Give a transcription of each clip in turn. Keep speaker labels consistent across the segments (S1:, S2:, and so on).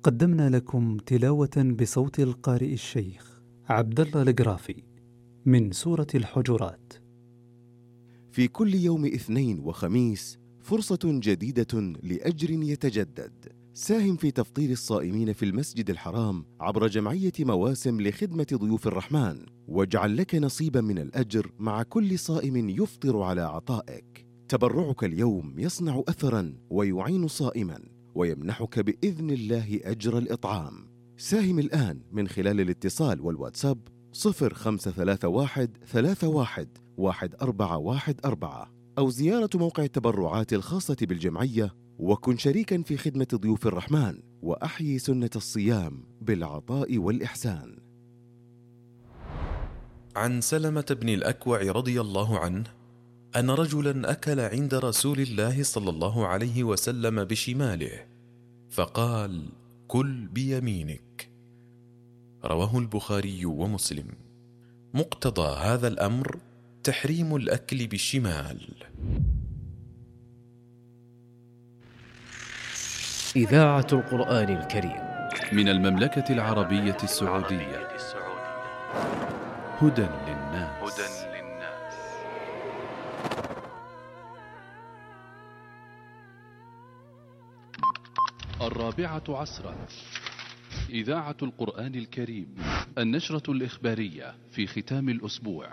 S1: قدمنا لكم تلاوة بصوت القارئ الشيخ عبد الله القرافي من سورة الحجرات.
S2: في كل يوم اثنين وخميس فرصة جديدة لأجر يتجدد. ساهم في تفطير الصائمين في المسجد الحرام عبر جمعية مواسم لخدمة ضيوف الرحمن، واجعل لك نصيبا من الأجر مع كل صائم يفطر على عطائك. تبرعك اليوم يصنع أثرا ويعين صائما ويمنحك بإذن الله أجر الإطعام. ساهم الآن من خلال الاتصال والواتساب 0531 31 1414 أو زيارة موقع التبرعات الخاصة بالجمعية، وكن شريكا في خدمة ضيوف الرحمن وأحيي سنة الصيام بالعطاء والإحسان.
S3: عن سلمة بن الأكوع رضي الله عنه أن رجلا أكل عند رسول الله صلى الله عليه وسلم بشماله فقال: كل بيمينك. رواه البخاري ومسلم. مقتضى هذا الأمر تحريم الأكل بالشمال.
S4: إذاعة القرآن الكريم
S5: من المملكة العربية السعودية. هدى للناس. الرابعة عصرا. إذاعة القرآن الكريم، النشرة الإخبارية في ختام الأسبوع.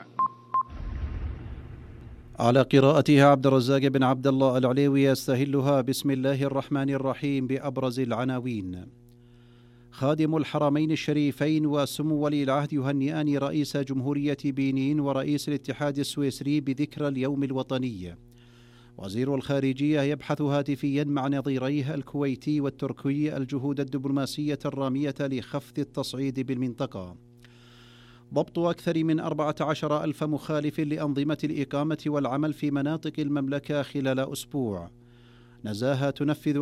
S6: على قراءتها عبد الرزاق بن عبد الله العليوي. يستهلها بسم الله الرحمن الرحيم بأبرز العناوين. خادم الحرمين الشريفين وسمو ولي العهد يهنئان رئيس جمهورية بنين ورئيس الاتحاد السويسري بذكرى اليوم الوطني. وزير الخارجية يبحث هاتفيا مع نظيريه الكويتي والتركي الجهود الدبلوماسية الرامية لخفض التصعيد بالمنطقة. ضبط أكثر من 14,000 مخالف لأنظمة الإقامة والعمل في مناطق المملكة خلال أسبوع. نزاهة تنفذ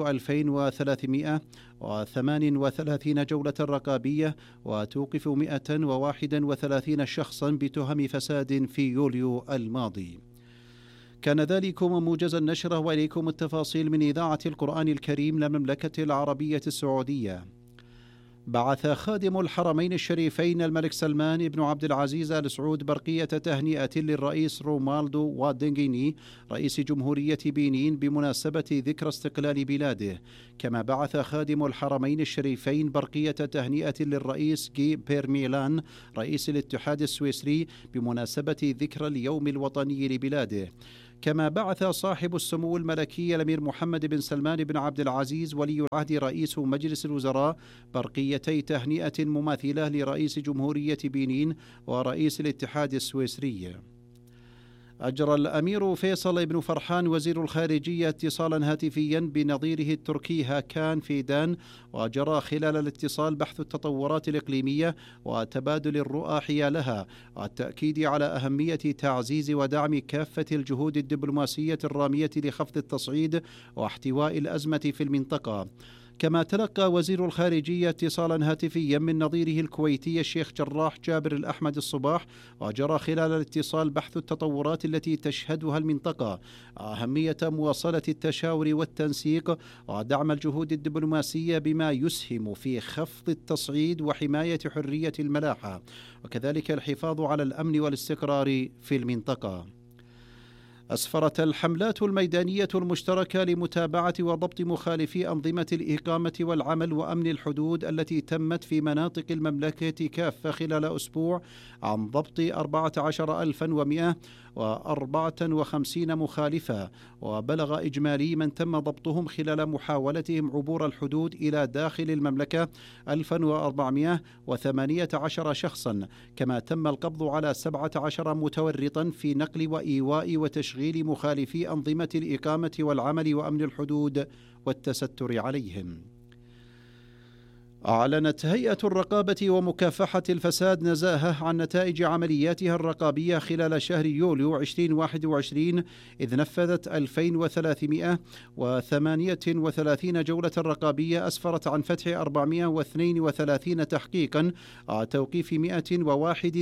S6: 2338 جولة رقابية وتوقف 131 شخصا بتهم فساد في يوليو الماضي. كان ذلكم موجز النشرة، وإليكم التفاصيل من إذاعة القرآن الكريم للمملكة العربية السعودية. بعث خادم الحرمين الشريفين الملك سلمان بن عبد العزيز آل سعود برقية تهنئة للرئيس رومالدو وادنغيني رئيس جمهورية بنين بمناسبة ذكرى استقلال بلاده. كما بعث خادم الحرمين الشريفين برقية تهنئة للرئيس جي بيرميلان رئيس الاتحاد السويسري بمناسبة ذكرى اليوم الوطني لبلاده. كما بعث صاحب السمو الملكي الأمير محمد بن سلمان بن عبد العزيز ولي العهد رئيس مجلس الوزراء برقيتي تهنئة مماثلة لرئيس جمهورية بنين ورئيس الاتحاد السويسري. أجرى الأمير فيصل بن فرحان وزير الخارجية اتصالا هاتفيا بنظيره التركي هاكان فيدان، وجرى خلال الاتصال بحث التطورات الإقليمية وتبادل الرؤى حيالها، والتأكيد على أهمية تعزيز ودعم كافة الجهود الدبلوماسية الرامية لخفض التصعيد واحتواء الأزمة في المنطقة. كما تلقى وزير الخارجية اتصالا هاتفيا من نظيره الكويتي الشيخ جراح جابر الأحمد الصباح، وجرى خلال الاتصال بحث التطورات التي تشهدها المنطقة، أهمية مواصلة التشاور والتنسيق ودعم الجهود الدبلوماسية بما يسهم في خفض التصعيد وحماية حرية الملاحة، وكذلك الحفاظ على الأمن والاستقرار في المنطقة. أسفرت الحملات الميدانية المشتركة لمتابعة وضبط مخالفي أنظمة الإقامة والعمل وأمن الحدود التي تمت في مناطق المملكة كافة خلال أسبوع عن ضبط 14,154 مخالفة، وبلغ إجمالي من تم ضبطهم خلال محاولتهم عبور الحدود إلى داخل المملكة 1418 شخصا. كما تم القبض على 17 متورطا في نقل وإيواء وتشغيل مخالفي أنظمة الإقامة والعمل وأمن الحدود والتستر عليهم. أعلنت هيئة الرقابة ومكافحة الفساد نزاهة عن نتائج عملياتها الرقابية خلال شهر يوليو 2021، إذ نفذت 2338 جولة رقابية أسفرت عن فتح 432 تحقيقا، توقيف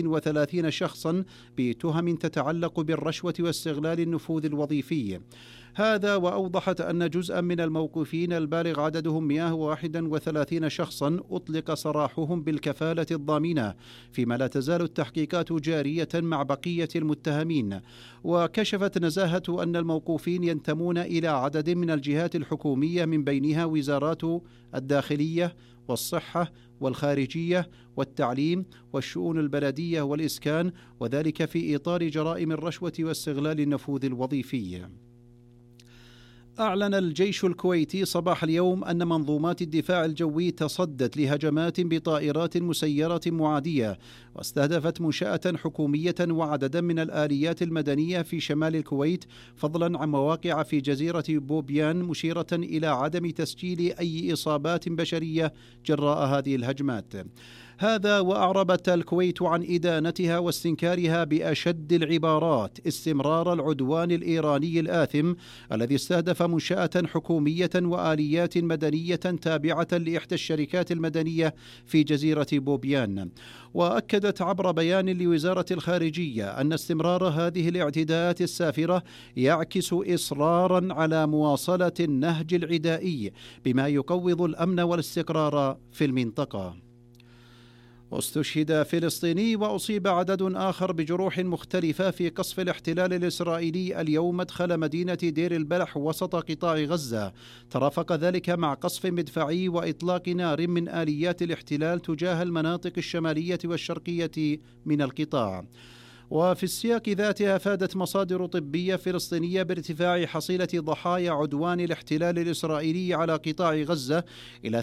S6: 131 شخصا بتهم تتعلق بالرشوة واستغلال النفوذ الوظيفي. هذا وأوضحت أن جزءا من الموقوفين البالغ عددهم 131 شخصا أطلق سراحهم بالكفالة الضامنة، فيما لا تزال التحقيقات جارية مع بقية المتهمين. وكشفت نزاهة أن الموقوفين ينتمون إلى عدد من الجهات الحكومية، من بينها وزارات الداخلية والصحة والخارجية والتعليم والشؤون البلدية والإسكان، وذلك في إطار جرائم الرشوة واستغلال النفوذ الوظيفي. أعلن الجيش الكويتي صباح اليوم أن منظومات الدفاع الجوي تصدت لهجمات بطائرات مسيرة معادية، واستهدفت منشأة حكومية وعددا من الآليات المدنية في شمال الكويت، فضلا عن مواقع في جزيرة بوبيان، مشيرة إلى عدم تسجيل أي إصابات بشرية جراء هذه الهجمات. هذا وأعربت الكويت عن إدانتها واستنكارها بأشد العبارات استمرار العدوان الإيراني الآثم الذي استهدف منشأة حكومية وآليات مدنية تابعة لإحدى الشركات المدنية في جزيرة بوبيان. وأكدت عبر بيان لوزارة الخارجية أن استمرار هذه الاعتداءات السافرة يعكس إصرارا على مواصلة النهج العدائي بما يقوض الأمن والاستقرار في المنطقة. استشهد فلسطيني وأصيب عدد آخر بجروح مختلفة في قصف الاحتلال الإسرائيلي اليوم مدخل مدينة دير البلح وسط قطاع غزة. ترافق ذلك مع قصف مدفعي وإطلاق نار من آليات الاحتلال تجاه المناطق الشمالية والشرقية من القطاع. وفي السياق ذاته أفادت مصادر طبية فلسطينية بارتفاع حصيلة ضحايا عدوان الاحتلال الإسرائيلي على قطاع غزة إلى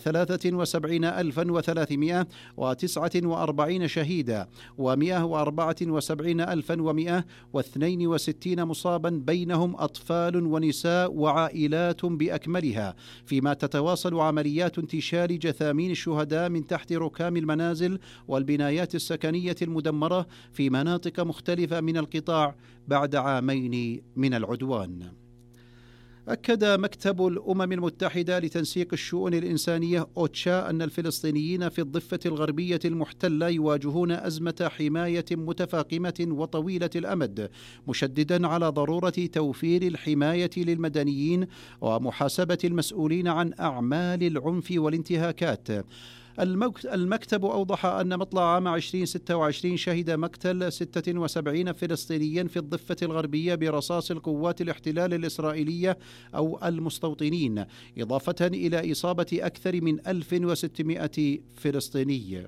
S6: 73,349 شهيدا و174,162 مصابا، بينهم أطفال ونساء وعائلات بأكملها، فيما تتواصل عمليات انتشال جثامين الشهداء من تحت ركام المنازل والبنايات السكنية المدمرة في مناطق مختلفة من القطاع بعد عامين من العدوان. أكد مكتب الأمم المتحدة لتنسيق الشؤون الإنسانية أوتشا أن الفلسطينيين في الضفة الغربية المحتلة يواجهون أزمة حماية متفاقمة وطويلة الأمد، مشددا على ضرورة توفير الحماية للمدنيين ومحاسبة المسؤولين عن أعمال العنف والانتهاكات. المكتب أوضح أن مطلع عام 2026 شهد مقتل 76 فلسطينيا في الضفة الغربية برصاص القوات الاحتلال الإسرائيلية أو المستوطنين، إضافة إلى إصابة أكثر من 1600 فلسطيني.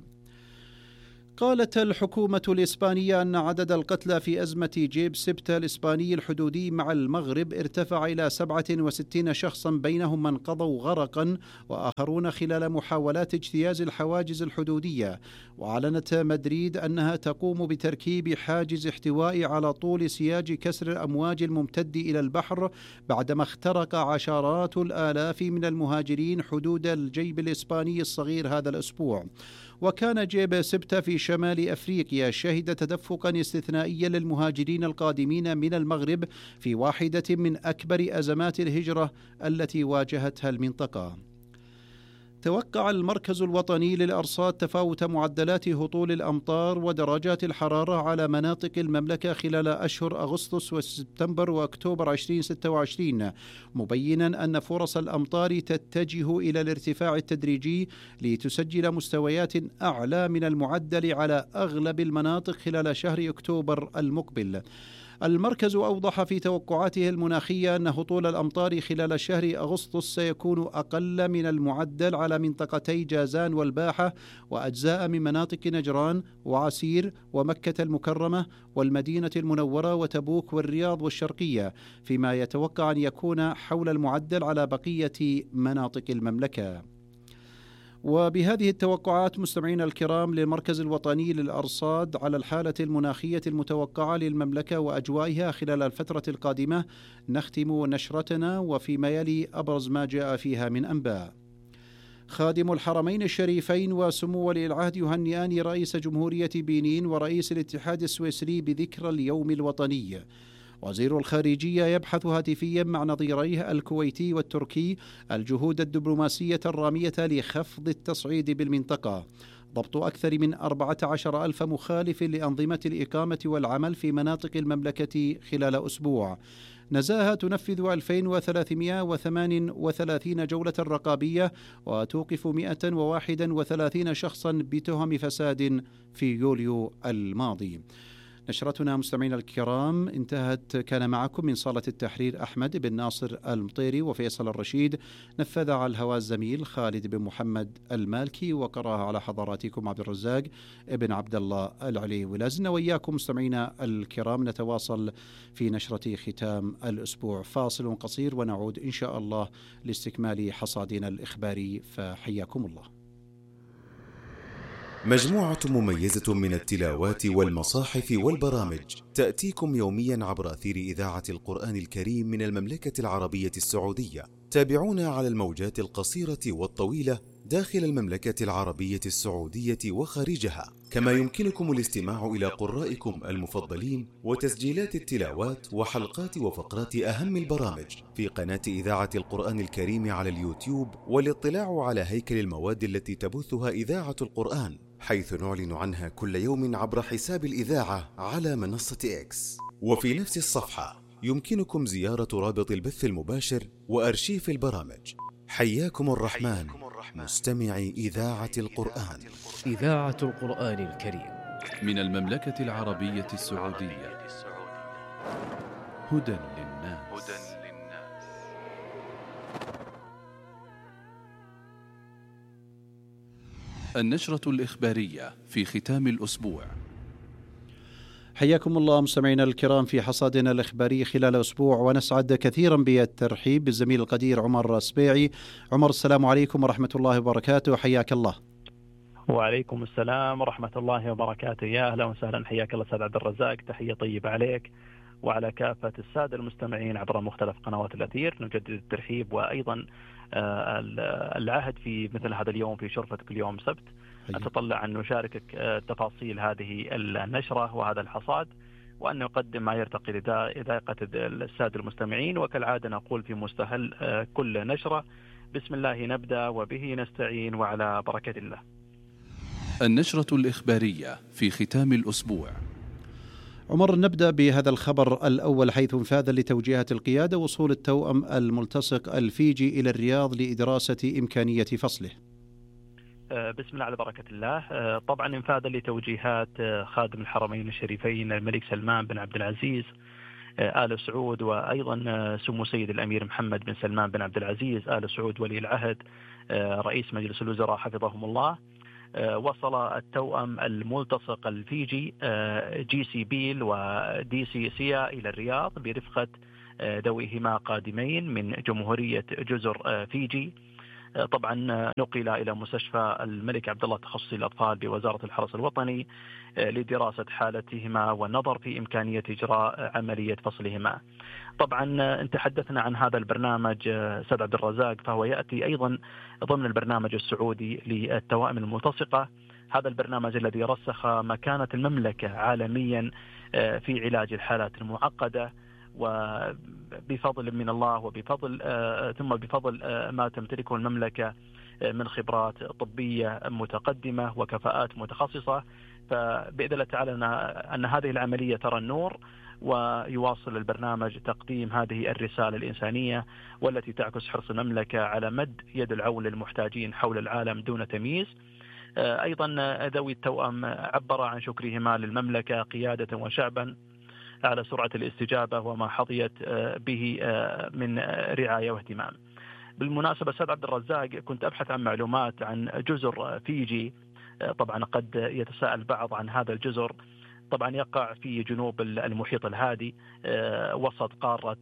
S6: قالت الحكومة الإسبانية أن عدد القتلى في أزمة جيب سبتة الإسباني الحدودي مع المغرب ارتفع إلى 67 شخصا، بينهم من قضوا غرقا وآخرون خلال محاولات اجتياز الحواجز الحدودية. وأعلنت مدريد أنها تقوم بتركيب حاجز احتوائي على طول سياج كسر الأمواج الممتد إلى البحر، بعدما اخترق عشرات الآلاف من المهاجرين حدود الجيب الإسباني الصغير هذا الأسبوع. وكان جيب سبتة في شمال أفريقيا شهد تدفقا استثنائيا للمهاجرين القادمين من المغرب في واحدة من أكبر أزمات الهجرة التي واجهتها المنطقة. توقع المركز الوطني للأرصاد تفاوت معدلات هطول الأمطار ودرجات الحرارة على مناطق المملكة خلال أشهر أغسطس وسبتمبر وأكتوبر 2026، مبينا أن فرص الأمطار تتجه إلى الارتفاع التدريجي لتسجل مستويات أعلى من المعدل على أغلب المناطق خلال شهر أكتوبر المقبل. المركز أوضح في توقعاته المناخية أن هطول الأمطار خلال شهر أغسطس سيكون أقل من المعدل على منطقتي جازان والباحة وأجزاء من مناطق نجران وعسير ومكة المكرمة والمدينة المنورة وتبوك والرياض والشرقية، فيما يتوقع أن يكون حول المعدل على بقية مناطق المملكة. وبهذه التوقعات مستمعينا الكرام للمركز الوطني للأرصاد على الحالة المناخية المتوقعة للمملكة وأجوائها خلال الفترة القادمة نختم نشرتنا وفيما يلي أبرز ما جاء فيها من أنباء. خادم الحرمين الشريفين وسمو ولي العهد يهنئان رئيس جمهورية بنين ورئيس الاتحاد السويسري بذكرى اليوم الوطني. وزير الخارجية يبحث هاتفيا مع نظيريه الكويتي والتركي الجهود الدبلوماسية الرامية لخفض التصعيد بالمنطقة. ضبط أكثر من 14,000 مخالف لأنظمة الإقامة والعمل في مناطق المملكة خلال أسبوع. نزاهة تنفذ 2338 جولة رقابية وتوقف 131 شخصا بتهم فساد في يوليو الماضي. نشرتنا مستمعينا الكرام انتهت. كان معكم من صالة التحرير أحمد بن ناصر المطيري وفيصل الرشيد، نفذ على الهواء الزميل خالد بن محمد المالكي، وقرأها على حضراتكم عبد الرزاق ابن عبد الله العلي. ولازلنا وإياكم مستمعينا الكرام نتواصل في نشرة ختام الأسبوع. فاصل قصير ونعود إن شاء الله لاستكمال حصادنا الإخباري، فحياكم الله.
S2: مجموعة مميزة من التلاوات والمصاحف والبرامج تأتيكم يوميا عبر أثير إذاعة القرآن الكريم من المملكة العربية السعودية. تابعونا على الموجات القصيرة والطويلة داخل المملكة العربية السعودية وخارجها، كما يمكنكم الاستماع إلى قرائكم المفضلين وتسجيلات التلاوات وحلقات وفقرات أهم البرامج في قناة إذاعة القرآن الكريم على اليوتيوب، والاطلاع على هيكل المواد التي تبثها إذاعة القرآن، حيث نعلن عنها كل يوم عبر حساب الإذاعة على منصة إكس. وفي نفس الصفحة يمكنكم زيارة رابط البث المباشر وأرشيف البرامج. حياكم الرحمن مستمعي إذاعة القرآن.
S4: إذاعة القرآن الكريم
S5: من المملكة العربية السعودية. هدى للناس. النشرة الإخبارية في ختام الأسبوع.
S6: حياكم الله مستمعينا الكرام في حصادنا الإخباري خلال أسبوع، ونسعد كثيرا بالترحيب بالزميل القدير عمر السبيعي. عمر، السلام عليكم ورحمة الله وبركاته، حياك الله.
S7: وعليكم السلام ورحمة الله وبركاته. يا أهلا وسهلا، حياك الله سيد عبد الرزاق. تحية طيبة عليك وعلى كافة السادة المستمعين عبر مختلف قنوات الأثير. نجدد الترحيب وأيضا العهد في مثل هذا اليوم في شرفتك اليوم سبت. أتطلع أن نشاركك تفاصيل هذه النشرة وهذا الحصاد، وأن نقدم ما يرتقي لذائقة السادة المستمعين. وكالعادة نقول في مستهل كل نشرة بسم الله نبدأ وبه نستعين وعلى بركة الله.
S5: النشرة الإخبارية في ختام الأسبوع.
S6: عمر، نبدأ بهذا الخبر الأول، حيث انفاذا لتوجيهات القيادة وصول التوأم الملتصق الفيجي إلى الرياض لدراسة إمكانية فصله.
S7: بسم الله على بركة الله. طبعا انفاذا لتوجيهات خادم الحرمين الشريفين الملك سلمان بن عبد العزيز آل سعود، وأيضا سمو سيد الأمير محمد بن سلمان بن عبد العزيز آل سعود ولي العهد رئيس مجلس الوزراء حفظهم الله، وصل التوأم الملتصق الفيجي جي سي بيل ودي سي سيا إلى الرياض برفقة ذويهما قادمين من جمهورية جزر فيجي. طبعا نقل إلى مستشفى الملك عبد الله تخصصي الأطفال بوزارة الحرس الوطني لدراسة حالتهما والنظر في إمكانية إجراء عملية فصلهما. طبعا إن تحدثنا عن هذا البرنامج سيد عبد الرزاق، فهو يأتي أيضا ضمن البرنامج السعودي للتوائم الملتصقة. هذا البرنامج الذي رسخ مكانة المملكة عالميا في علاج الحالات المعقدة، وبفضل من الله وبفضل ثم بفضل ما تمتلكه المملكة من خبرات طبية متقدمة وكفاءات متخصصة، فبإذن الله تعالى أن هذه العملية ترى النور، ويواصل البرنامج تقديم هذه الرسالة الإنسانية والتي تعكس حرص المملكة على مد يد العون للمحتاجين حول العالم دون تمييز. أيضا ذوي التوأم عبر عن شكرهما للمملكة قيادة وشعبا على سرعة الاستجابة وما حظيت به من رعاية واهتمام. بالمناسبة سيد عبد الرزاق، كنت أبحث عن معلومات عن جزر فيجي. طبعا قد يتساءل بعض عن هذا الجزر. طبعا يقع في جنوب المحيط الهادي وسط قارة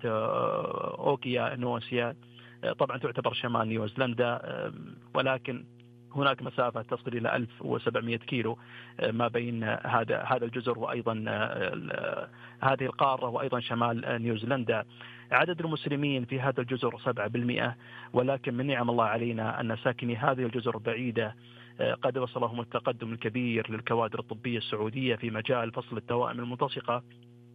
S7: أوكيانوسيا. طبعا تعتبر شمال نيوزيلندا، ولكن هناك مسافة تصل إلى 1700 كيلو ما بين هذا الجزر وأيضا هذه القارة وأيضا شمال نيوزيلندا. عدد المسلمين في هذا الجزر 7%، ولكن من نعم الله علينا أن ساكني هذه الجزر بعيدة قد وصلهم التقدم الكبير للكوادر الطبية السعودية في مجال فصل التوائم الملتصقة.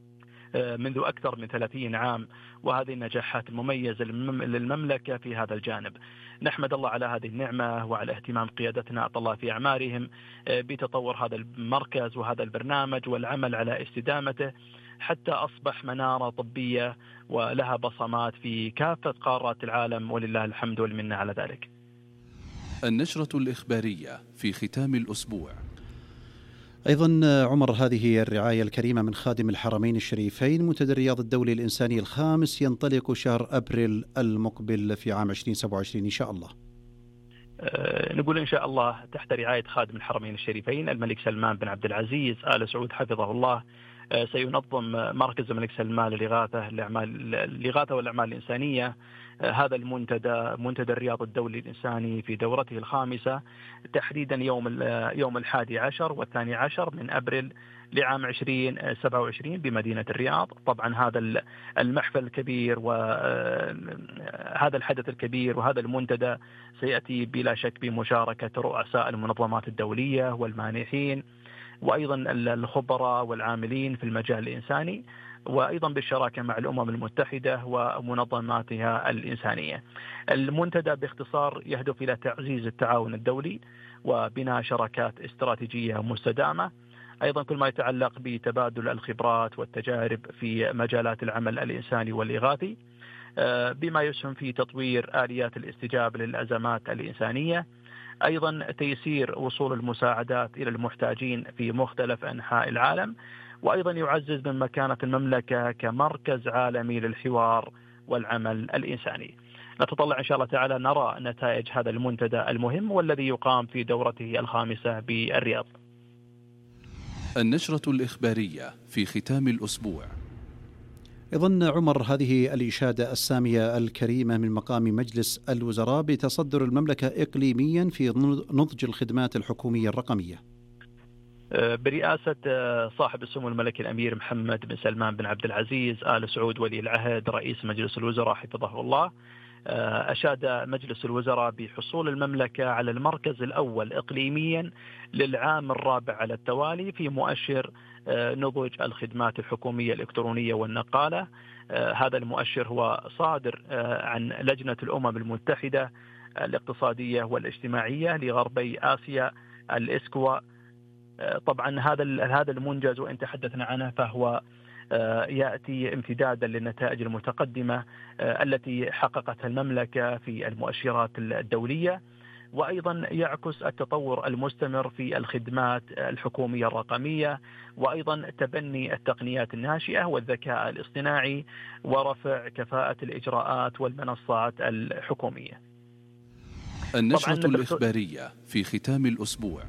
S7: منذ أكثر من 30 عام، وهذه النجاحات المميزة للمملكة في هذا الجانب. نحمد الله على هذه النعمة وعلى اهتمام قيادتنا أطال الله في أعمارهم بتطور هذا المركز وهذا البرنامج والعمل على استدامته حتى أصبح منارة طبية ولها بصمات في كافة قارات العالم، ولله الحمد والمنة على ذلك.
S5: النشرة الإخبارية في ختام الأسبوع.
S6: أيضا عمر، هذه الرعاية الكريمة من خادم الحرمين الشريفين. منتدى الرياض الدولي الإنساني الخامس ينطلق شهر أبريل المقبل في عام 2027 إن شاء الله.
S7: نقول إن شاء الله تحت رعاية خادم الحرمين الشريفين الملك سلمان بن عبد العزيز آل سعود حفظه الله، سينظم مركز الملك سلمان للإغاثة والأعمال الإنسانية هذا منتدى الرياض الدولي الإنساني في دورته الخامسة، تحديدا يوم 11 و12 من أبريل لعام 2027 بمدينة الرياض. طبعا هذا المحفل الكبير وهذا الحدث الكبير وهذا المنتدى سيأتي بلا شك بمشاركة رؤساء المنظمات الدولية والمانحين وأيضا الخبراء والعاملين في المجال الإنساني، وأيضا بالشراكة مع الأمم المتحدة ومنظماتها الإنسانية. المنتدى باختصار يهدف إلى تعزيز التعاون الدولي وبناء شراكات استراتيجية مستدامة، أيضا كل ما يتعلق بتبادل الخبرات والتجارب في مجالات العمل الإنساني والإغاثي، بما يسهم في تطوير آليات الاستجابة للأزمات الإنسانية، أيضا تيسير وصول المساعدات إلى المحتاجين في مختلف أنحاء العالم، وأيضا يعزز من مكانة المملكة كمركز عالمي للحوار والعمل الإنساني. نتطلع إن شاء الله تعالى نرى نتائج هذا المنتدى المهم والذي يقام في دورته الخامسة بالرياض.
S5: النشرة الإخبارية في ختام الأسبوع.
S6: أيضا عمر، هذه الإشادة السامية الكريمة من مقام مجلس الوزراء بتصدر المملكة إقليميا في نضج الخدمات الحكومية الرقمية
S7: برئاسة صاحب السمو الملكي الأمير محمد بن سلمان بن عبد العزيز آل سعود ولي العهد رئيس مجلس الوزراء حفظه الله. أشاد مجلس الوزراء بحصول المملكة على المركز الأول إقليميا للعام الرابع على التوالي في مؤشر نضج الخدمات الحكومية الإلكترونية والنقالة. هذا المؤشر هو صادر عن لجنة الأمم المتحدة الاقتصادية والاجتماعية لغربي آسيا الإسكوا. طبعا هذا المنجز وإن تحدثنا عنه فهو يأتي امتدادا للنتائج المتقدمة التي حققتها المملكة في المؤشرات الدولية، وأيضا يعكس التطور المستمر في الخدمات الحكومية الرقمية، وأيضا تبني التقنيات الناشئة والذكاء الاصطناعي ورفع كفاءة الإجراءات والمنصات الحكومية.
S5: النشرة الإخبارية في ختام الأسبوع.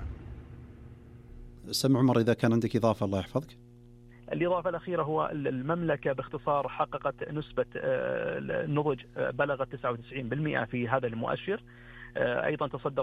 S6: سمع عمر، إذا كان عندك إضافة الله يحفظك.
S7: الإضافة الأخيرة هو المملكة باختصار حققت نسبة النضج بلغت 99% في هذا المؤشر. أيضا تصدر